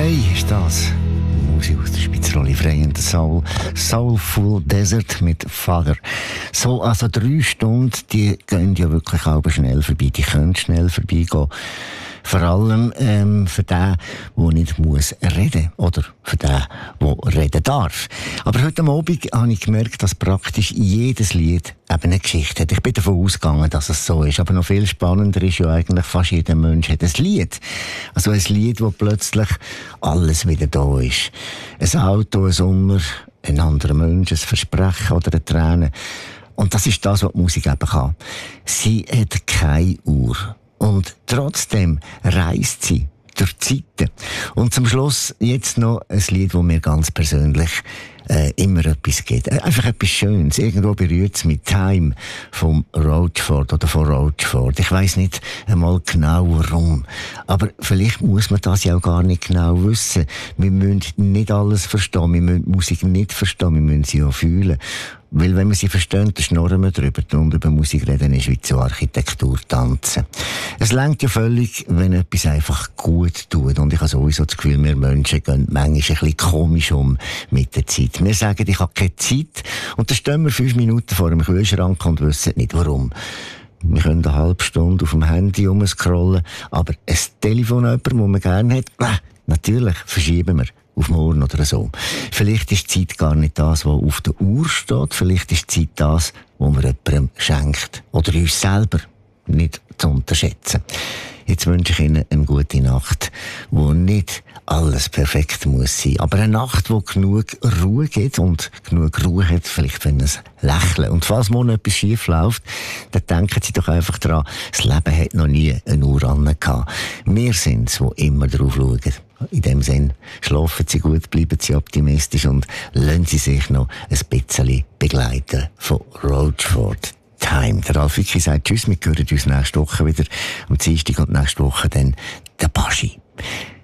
Frey ist das. Musik aus der Spitzeroli Frey und Soul. Soulful Desert mit Father. So, also 3 Stunden, die gehen ja wirklich auch schnell vorbei. Die können schnell vorbeigehen. Vor allem für den, der nicht muss reden oder für den, der reden darf. Aber heute Abend habe ich gemerkt, dass praktisch jedes Lied eben eine Geschichte hat. Ich bin davon ausgegangen, dass es so ist. Aber noch viel spannender ist ja eigentlich, fast jeder Mensch hat ein Lied. Also ein Lied, wo plötzlich alles wieder da ist. Ein Auto, ein Sommer, ein anderer Mensch, ein Versprechen oder eine Träne. Und das ist das, was die Musik eben kann. Sie hat keine Uhr. Und trotzdem reist sie durch die Zeiten. Und zum Schluss jetzt noch ein Lied, das mir ganz persönlich immer etwas gibt. Einfach etwas Schönes. Irgendwo berührt es mit Time vom Roachford oder von Roachford. Ich weiss nicht einmal genau warum. Aber vielleicht muss man das ja auch gar nicht genau wissen. Wir müssen nicht alles verstehen. Wir müssen die Musik nicht verstehen. Wir müssen sie auch fühlen. Weil wenn wir sie verstehen, dann schnurren wir drüber. Und über Musik reden ist wie zur Architektur tanzen. Es reicht ja völlig, wenn etwas einfach gut tut. Und ich habe sowieso das Gefühl, wir Menschen gehen manchmal ein bisschen komisch um mit der Zeit. Wir sagen, ich habe keine Zeit. Und dann stehen wir 5 Minuten vor dem Kühlschrank und wissen nicht warum. Wir können eine halbe Stunde auf dem Handy rumscrollen. Aber ein Telefon, jemand, das man gerne hat, natürlich verschieben wir. Auf morgen oder so. Vielleicht ist die Zeit gar nicht das, was auf der Uhr steht. Vielleicht ist die Zeit das, was man jemandem schenkt. Oder uns selber. Nicht zu unterschätzen. Jetzt wünsche ich Ihnen eine gute Nacht, wo nicht alles perfekt muss sein. Aber eine Nacht, wo genug Ruhe gibt und genug Ruhe hat, vielleicht wenn es lächeln. Und falls morgen etwas schief läuft, dann denken Sie doch einfach daran, das Leben hat noch nie eine Uhr gehabt. Wir sind es, die immer darauf schauen. In dem Sinn, schlafen Sie gut, bleiben Sie optimistisch und lassen Sie sich noch ein bisschen begleiten von Roachford. Time. Der Ralf Wicki sagt Tschüss, wir hören uns nächste Woche wieder am Dienstag und nächste Woche dann der Baschi.